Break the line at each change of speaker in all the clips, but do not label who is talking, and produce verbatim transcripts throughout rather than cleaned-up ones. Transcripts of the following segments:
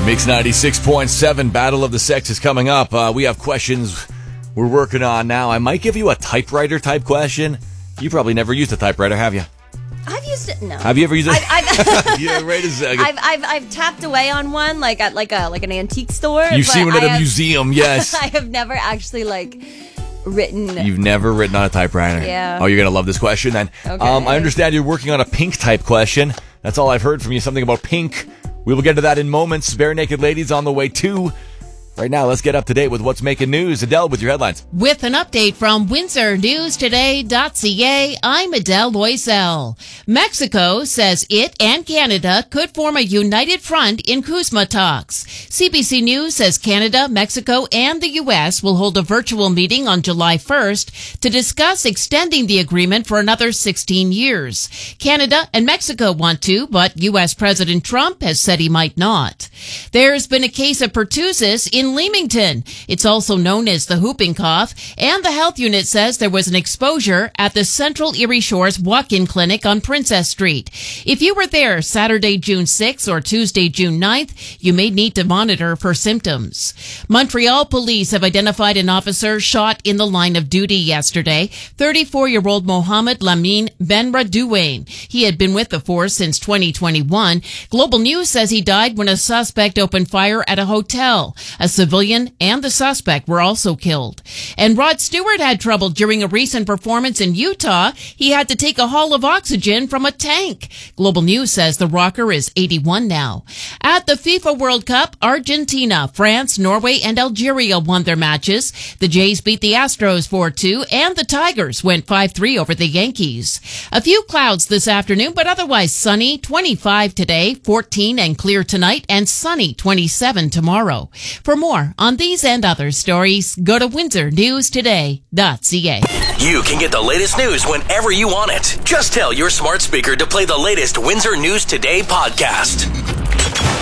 Mix ninety-six point seven, Battle of the Sexes coming up. Uh, we have questions we're working on now. I might give you a typewriter type question. You probably never used a typewriter, have you?
I've used it. No.
Have you ever used it?
I've, I've,
yeah, right as, uh,
I've, I've I've tapped away on one like at like a like an antique store.
You've seen one at
I
a
have,
museum, yes.
I have never actually like written.
You've never written on a typewriter.
Yeah.
Oh, you're gonna love this question then.
Okay.
Um, I understand you're working on a pink type question. That's all I've heard from you. Something about pink. We will get to that in moments. Bare Naked Ladies on the way too. Right now, let's get up to date with what's making news. Adele with your headlines.
With an update from Windsor News Today dot C A, I'm Adele Loisel. Mexico says it and Canada could form a united front in CUSMA talks. C B C News says Canada, Mexico, and the U S will hold a virtual meeting on July first to discuss extending the agreement for another sixteen years. Canada and Mexico want to, but U S President Trump has said he might not. There's been a case of pertussis in Leamington. It's also known as the whooping cough, and the health unit says there was an exposure at the Central Erie Shores walk-in clinic on Princess Street. If you were there Saturday, June sixth or Tuesday, June ninth, you may need to monitor for symptoms. Montreal police have identified an officer shot in the line of duty yesterday, thirty-four-year-old Mohammed Lamine Benradouane. He had been with the force since twenty twenty-one. Global News says he died when a suspect opened fire at a hotel. A civilian and the suspect were also killed. And Rod Stewart had trouble during a recent performance in Utah. He had to take a haul of oxygen from a tank. Global News says the rocker is eighty-one now. At the FIFA World Cup, Argentina, France, Norway, and Algeria won their matches. The Jays beat the Astros four two, and the Tigers went five three over the Yankees. A few clouds this afternoon, but otherwise sunny, twenty-five today, fourteen and clear tonight, and sunny, twenty-seven tomorrow. For more on these and other stories, go to Windsor News Today dot C A.
You can get the latest news whenever you want it. Just tell your smart speaker to play the latest Windsor News Today podcast.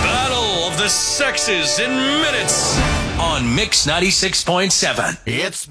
Battle of the Sexes in minutes on Mix ninety-six point seven.
It's